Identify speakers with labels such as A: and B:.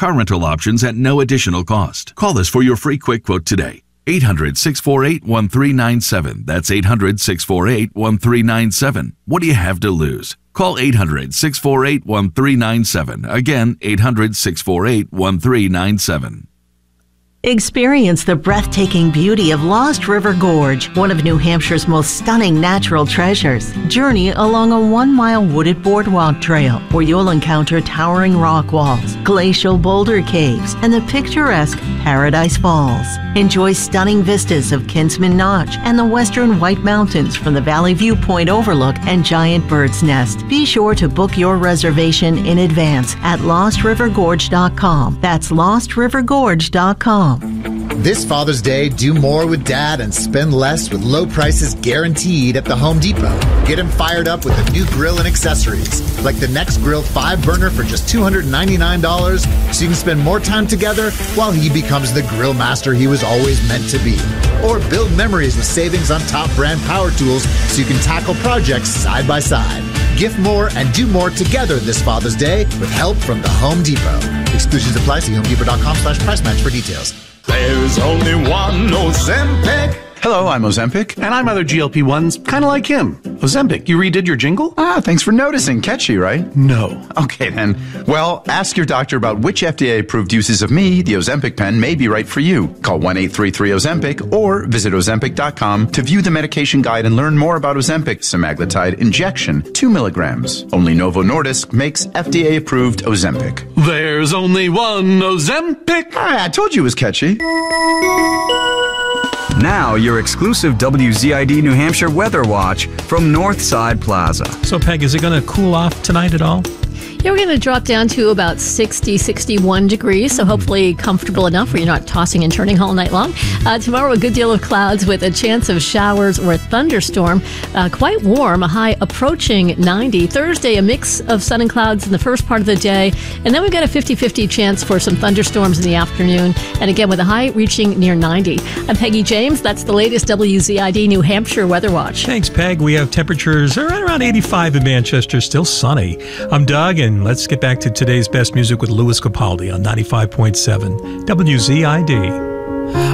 A: car rental options at no additional cost. Call us for your free quick quote today. 800-648-1397. That's 800-648-1397. What do you have to lose? Call 800-648-1397. Again, 800-648-1397.
B: Experience the breathtaking beauty of Lost River Gorge, one of New Hampshire's most stunning natural treasures. Journey along a 1-mile wooded boardwalk trail where you'll encounter towering rock walls, glacial boulder caves, and the picturesque Paradise Falls. Enjoy stunning vistas of Kinsman Notch and the western White Mountains from the Valley Viewpoint Overlook and Giant Bird's Nest. Be sure to book your reservation in advance at lostrivergorge.com. That's lostrivergorge.com.
C: This Father's Day, do more with Dad and spend less with low prices guaranteed at the Home Depot. Get him fired up with a new grill and accessories, like the Next Grill 5-burner for just $299, so you can spend more time together while he becomes the grill master he was always meant to be. Or build memories with savings on top brand power tools so you can tackle projects side by side. Gift more and do more together this Father's Day with help from the Home Depot. Exclusions apply. See HomeDepot.com/price match for details.
D: There's only one Ozempic.
E: Hello, I'm Ozempic.
F: And I'm other GLP-1s, kind of like him. Ozempic, you redid your jingle?
E: Thanks for noticing. Catchy, right?
F: No.
E: Okay, then. Well, ask your doctor about which FDA-approved uses of me, the Ozempic pen, may be right for you. Call 1-833-OZEMPIC or visit Ozempic.com to view the medication guide and learn more about Ozempic semaglutide injection, 2 milligrams. Only Novo Nordisk makes FDA-approved Ozempic.
F: There's only one Ozempic.
E: I told you it was catchy.
G: Now, your exclusive WZID New Hampshire weather watch from Northside Plaza.
H: So, Peg, is it going to cool off tonight at all?
I: Yeah, we're going to drop down to about 60, 61 degrees, so hopefully comfortable enough where you're not tossing and turning all night long. Tomorrow, a good deal of clouds with a chance of showers or a thunderstorm. Quite warm, a high approaching 90. Thursday, a mix of sun and clouds in the first part of the day. And then we've got a 50-50 chance for some thunderstorms in the afternoon. And again, with a high reaching near 90. I'm Peggy James. That's the latest WZID New Hampshire Weather Watch.
H: Thanks, Peg. We have temperatures right around 85 in Manchester, still sunny. I'm Doug, and let's get back to today's best music with Louis Capaldi on 95.7 WZID.